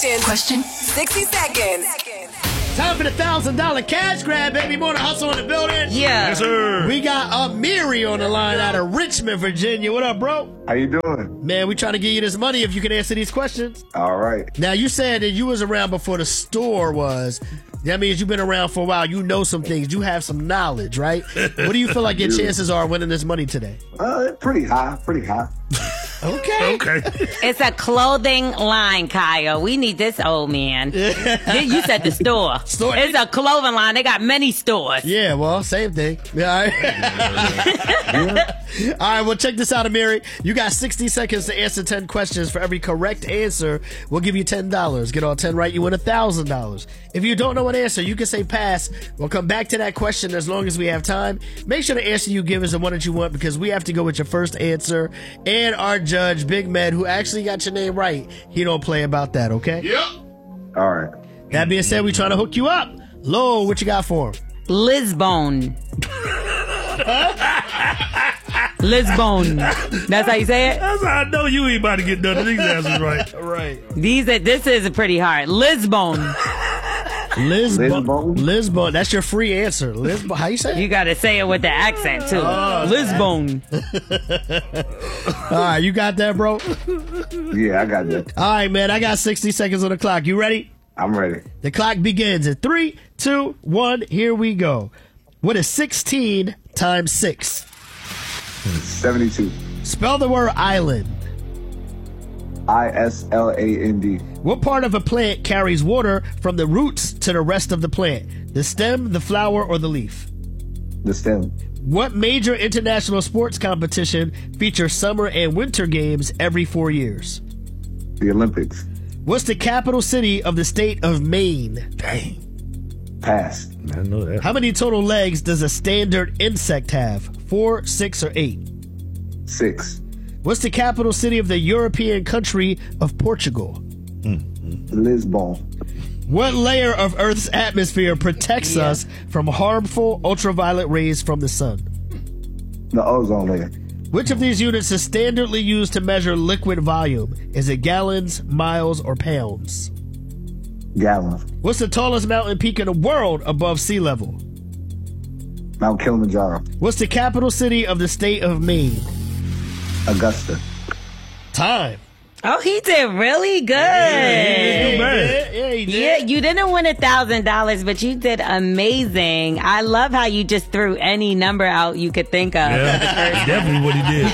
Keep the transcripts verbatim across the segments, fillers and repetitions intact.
question. Question. sixty seconds. Time for the one thousand dollars cash grab, baby. Morning Hustle in the building. Yeah. Yes, sir. We got Amiri on the line out of Richmond, Virginia. What up, bro? How you doing? Man, we trying to get you this money if you can answer these questions. All right. Now, you said that you was around before the store was. That means you've been around for a while. You know some things. You have some knowledge, right? What do you feel like your chances are winning this money today? Uh, pretty high, pretty high. Okay. Okay. It's a clothing line, Kyle. We need this old man. You said the store. Store. It's a clothing line. They got many stores. Yeah, well, same thing. Yeah, all right. All right, well, check this out, Amiri. You got sixty seconds to answer ten questions. For every correct answer, we'll give you ten dollars. Get all ten right, you win one thousand dollars. If you don't know an answer, you can say pass. We'll come back to that question as long as we have time. Make sure the answer you give is the one that you want, because we have to go with your first answer. And our judge, Big Med, who actually got your name right, he don't play about that, okay? Yep. All right. That being said, we trying to hook you up. Lo, what you got for him? Lisbon. Lisbon. That's how you say it? That's how I know you ain't about to get none of these answers right. Right. These are, this is pretty hard. Lisbon. Lisbon. Lisbon. Lisbon. That's your free answer. Lisbon. How you say it? You got to say it with the accent, too. Oh. Lisbon. All right, you got that, bro? Yeah, I got that. All right, man. I got sixty seconds on the clock. You ready? I'm ready. The clock begins in three, two, one. Here we go. What is sixteen times six? seventy-two. Spell the word island. I S L A N D. What part of a plant carries water from the roots to the rest of the plant? The stem, the flower, or the leaf? The stem. What major international sports competition features summer and winter games every four years? The Olympics. What's the capital city of the state of Maine? Dang. Pass. I know that. How many total legs does a standard insect have? Four, six, or eight? Six. What's the capital city of the European country of Portugal? Lisbon. What layer of Earth's atmosphere protects Yeah. us from harmful ultraviolet rays from the sun? The ozone layer. Which of these units is standardly used to measure liquid volume? Is it gallons, miles, or pounds? Gallon. What's the tallest mountain peak in the world above sea level? Mount Kilimanjaro. What's the capital city of the state of Maine? Augusta. Time. Oh, he did really good. Too bad. Yeah, he did. Yeah, you didn't win a thousand dollars, but you did amazing. I love how you just threw any number out you could think of. Yeah, definitely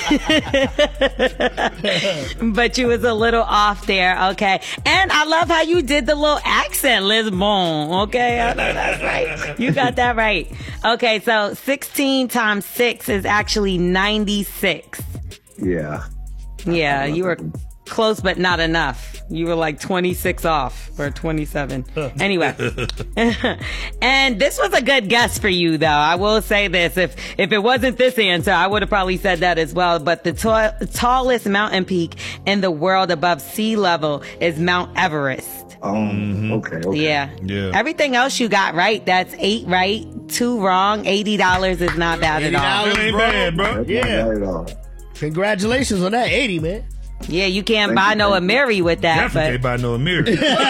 what he did. But you was a little off there, okay. And I love how you did the little accent, Lisbon, okay. I know that's right. You got that right. Okay, so sixteen times six is actually ninety-six. Yeah. Yeah, you were close, but not enough. You were like twenty-six off or twenty-seven. Anyway. And this was a good guess for you, though. I will say this. If if it wasn't this answer, I would have probably said that as well. But the ta- tallest mountain peak in the world above sea level is Mount Everest. Um, okay, okay. Yeah. Yeah. Everything else you got right. That's eight right, two wrong. eighty dollars is not bad at all. That ain't bad, bro. That's Yeah. not bad at all. Congratulations on that. eighty, man. Yeah, you can't Thank buy you, no thank you. Amiri with that. Definitely But can't buy no mirror.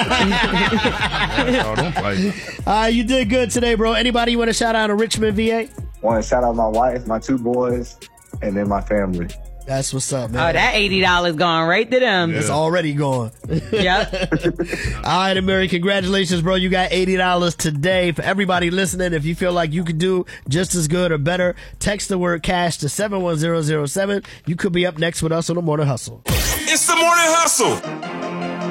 Oh, don't fight. Uh, you did good today, bro. Anybody you want to shout out to Richmond, V A? Want to shout out my wife, my two boys, and then my family. That's what's up, man. oh, that eighty dollars gone right to them. It's already gone. Yep. All right, Amiri, congratulations, bro. You got eighty dollars today. For everybody listening, if you feel like you could do just as good or better, text the word cash to seven one zero zero seven. You could be up next with us on the Morning Hustle. It's the Morning Hustle.